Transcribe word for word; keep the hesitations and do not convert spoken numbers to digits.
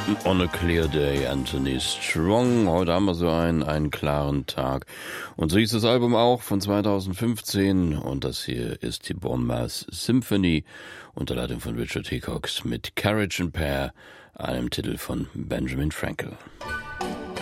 On a clear day, Anthony Strong. Heute haben wir so einen, einen klaren Tag. Und so hieß das Album auch von zweitausendfünfzehn. Und das hier ist die Bournemouth Symphony unter Leitung von Richard Hickox mit Carriage and Pair, einem Titel von Benjamin Frankel.